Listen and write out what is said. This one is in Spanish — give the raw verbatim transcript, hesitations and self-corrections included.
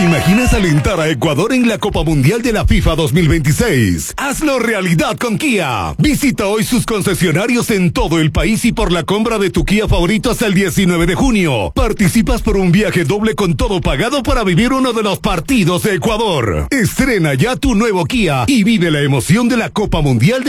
imaginas alentar a Ecuador en la Copa Mundial de la FIFA dos mil veintiséis? Hazlo realidad con Kia. Visita hoy sus concesionarios en todo el país y por la compra de tu Kia favorito hasta el diecinueve de junio. Participas por un viaje doble con todo pagado para vivir uno de los partidos de Ecuador. Estrena ya tu nuevo Kia y vive la emoción de la Copa Mundial de